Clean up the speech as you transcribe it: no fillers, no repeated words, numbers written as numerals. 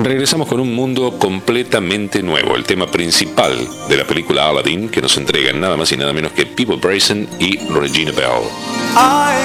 regresamos con un mundo completamente nuevo. El tema principal de la película Aladdin, que nos entregan nada más y nada menos que Peabo Bryson y Regina Bell.